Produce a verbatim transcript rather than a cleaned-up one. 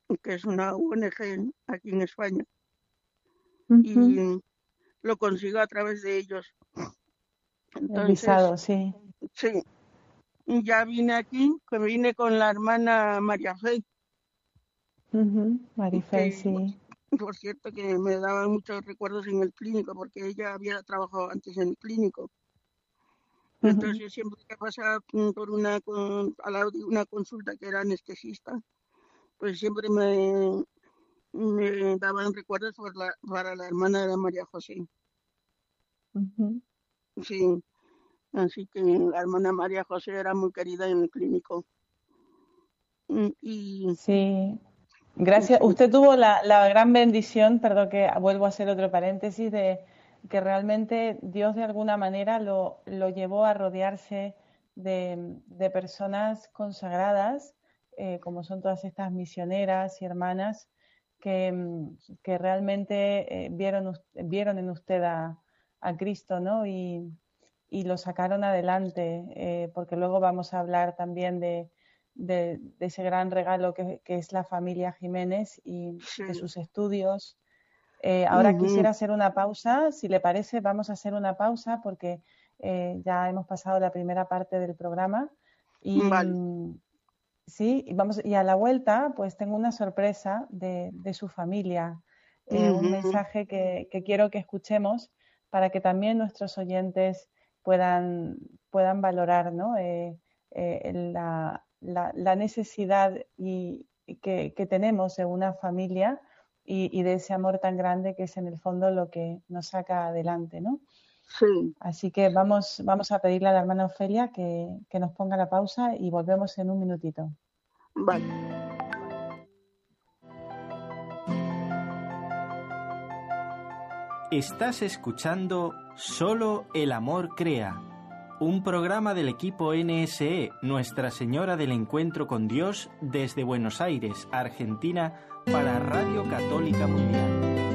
que es una O N G aquí en España, Ujú. y lo consigo a través de ellos. El Entonces, visado, sí. sí, ya vine aquí, que vine con la hermana María Fe, Ujú. Marifé, que sí. por cierto que me daba muchos recuerdos en el clínico, porque ella había trabajado antes en el clínico. Entonces Ujú. yo siempre que pasaba mm, por una, con- al lado de una consulta que era anestesista, pues siempre me, me daban recuerdos por la, para la hermana de María José. Ujú. Sí, así que la hermana María José era muy querida en el clínico. Mm, Y Sí, gracias. sí, Usted tuvo la, la gran bendición, perdón que vuelvo a hacer otro paréntesis, de que realmente Dios de alguna manera lo, lo llevó a rodearse de, de personas consagradas, eh, como son todas estas misioneras y hermanas, que, mm, que realmente eh, vieron, us- vieron en usted a, a Cristo, ¿no? Y, y lo sacaron adelante, eh, porque luego vamos a hablar también de de, de ese gran regalo que, que, es la familia Jiménez y sí. de sus estudios. Eh, ahora Ujú. quisiera hacer una pausa, si le parece, vamos a hacer una pausa porque eh, ya hemos pasado la primera parte del programa y Vale. mm, sí, y vamos y a la vuelta, pues tengo una sorpresa de, de su familia, eh, un Ujú. mensaje que, que quiero que escuchemos para que también nuestros oyentes puedan, puedan valorar, ¿no? Eh, eh, la, la, la necesidad y, y que, que tenemos de una familia y, y de ese amor tan grande que es en el fondo lo que nos saca adelante, ¿no? Sí, Así que vamos, vamos a pedirle a la hermana Ofelia que, que nos ponga la pausa y volvemos en un minutito. vale. Estás escuchando Solo el amor crea, un programa del equipo N S E, Nuestra Señora del Encuentro con Dios, desde Buenos Aires, Argentina, para Radio Católica Mundial.